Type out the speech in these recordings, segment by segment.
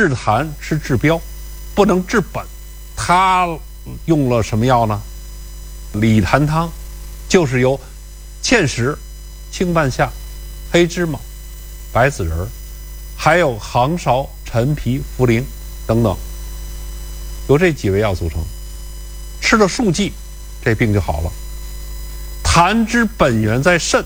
治痰是治标，不能治本。他用了什么药呢？理痰汤，就是由芡实、青半夏、黑芝麻、白子仁，还有杭芍、陈皮、茯苓等等，由这几味药组成。吃了数剂，这病就好了。痰之本源在肾，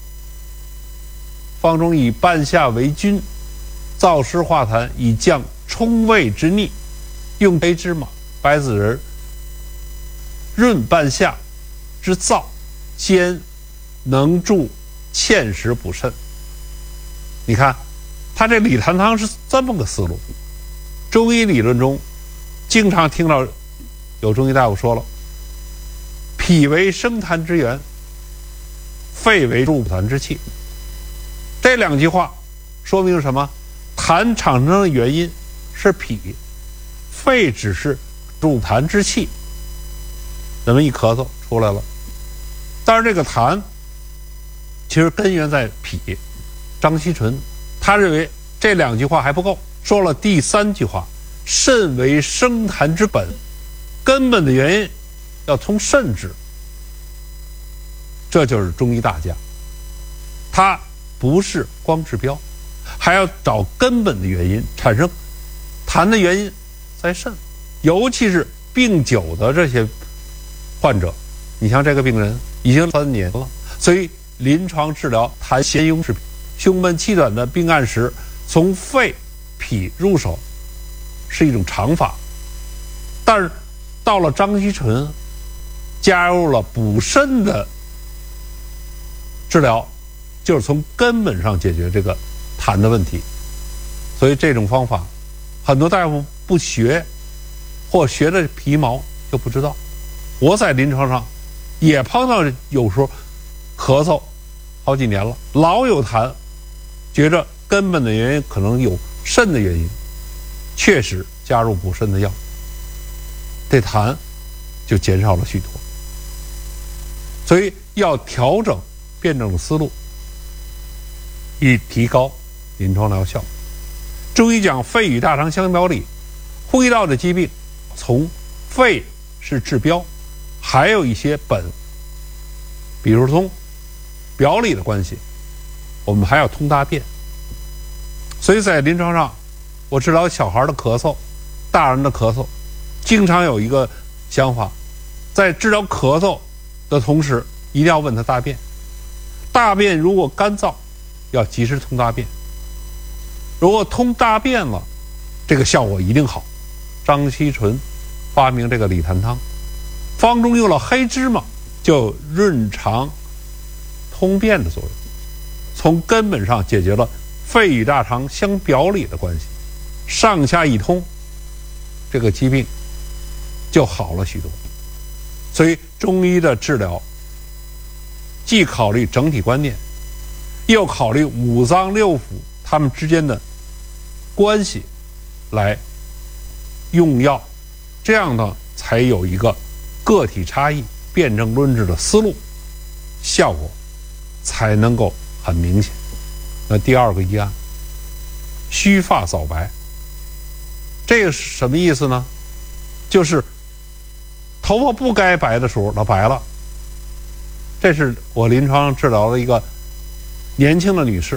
方中以半夏为君，燥湿化痰，以降冲胃之逆。用黑芝麻、白子仁润半夏之燥，兼能助芡实补肾。你看他这理痰汤是这么个思路。中医理论中经常听到有中医大夫说了，脾为生痰之源，肺为入痰之器。这两句话说明什么？痰产生的原因是脾，肺只是入痰之器。咱们一咳嗽出来了，但是这个痰其实根源在脾。张锡纯他认为这两句话还不够，说了第三句话，肾为生痰之本，根本的原因要从肾治。这就是中医大家，他不是光治标，还要找根本的原因，产生痰的原因在肾。尤其是病久的这些患者，你像这个病人已经3年了，所以临床治疗痰咸壅之病，胸闷气短的病案时，从肺脾入手是一种常法。但是到了张锡纯，加入了补肾的治疗，就是从根本上解决这个痰的问题。所以这种方法很多大夫不学，或学的皮毛就不知道。我在临床上也碰到有时候咳嗽好几年了，老有痰，觉着根本的原因可能有肾的原因，确实加入补肾的药，这痰就减少了许多。所以要调整辩证的思路，以提高临床疗效。中医讲肺与大肠相表里，呼吸道的疾病从肺是治标，还有一些本，比如从表里的关系，我们还要通大便。所以在临床上，我治疗小孩的咳嗽、大人的咳嗽，经常有一个想法，在治疗咳嗽的同时，一定要问他大便。大便如果干燥，要及时通大便。如果通大便了，这个效果一定好。张锡纯发明这个理痰汤，方中用了黑芝麻，就润肠通便的作用，从根本上解决了肺与大肠相表里的关系，上下一通，这个疾病就好了许多。所以中医的治疗既考虑整体观念，又考虑五脏六腑它们之间的关系来用药，这样呢才有一个个体差异、辩证论治的思路，效果才能够很明显。那第二个医案，须发早白，这个是什么意思呢？就是头发不该白的时候它白了。这是我临床上治疗的一个年轻的女士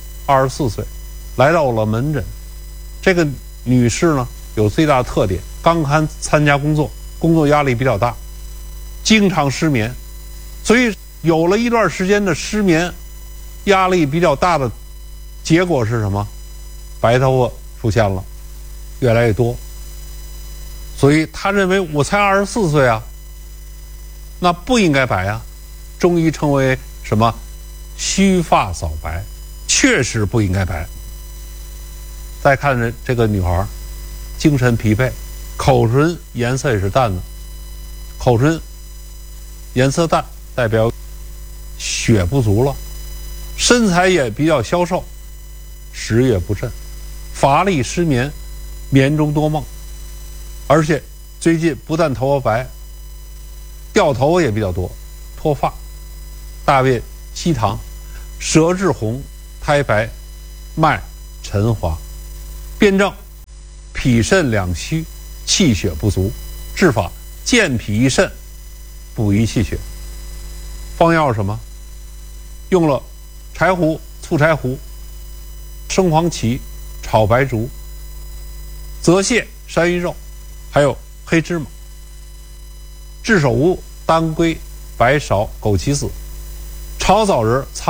，24岁，来到我的门诊。这个女士呢有最大的特点，刚参加工作，工作压力比较大，经常失眠，所以有了一段时间的失眠压力比较大的结果是什么？白头发出现了，越来越多。所以他认为我才24岁啊，那不应该白啊。中医称为什么？须发早白，确实不应该白。再看着这个女孩，精神疲惫，口唇颜色也是淡的，口唇颜色淡代表血不足了，身材也比较消瘦，食欲不振，乏力失眠，眠中多梦，而且最近不但头发白，掉头发也比较多，脱发，大便稀溏，舌质红，苔白，脉沉滑。辩证脾肾两虚，气血不足。治法健脾益肾，补益气血。方药是什么？用了柴胡、醋柴胡、生黄芪、炒白术、泽泻、山芋肉，还有黑芝麻、炙首乌、当归、白芍、枸杞子、炒枣仁、苍